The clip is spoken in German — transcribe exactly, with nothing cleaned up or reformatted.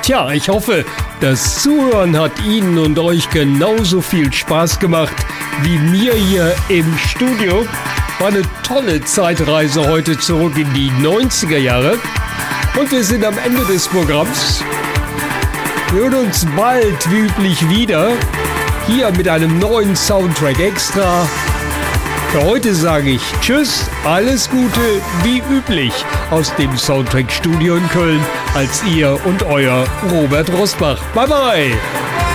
Tja, ich hoffe, das Zuhören hat Ihnen und euch genauso viel Spaß gemacht wie mir hier im Studio. War eine tolle Zeitreise heute zurück in die neunziger Jahre. Und wir sind am Ende des Programms. Wir hören uns bald wie üblich wieder. Hier mit einem neuen Soundtrack extra. Für heute sage ich Tschüss, alles Gute, wie üblich aus dem Soundtrack-Studio in Köln, als ihr und euer Robert Rosbach. Bye bye!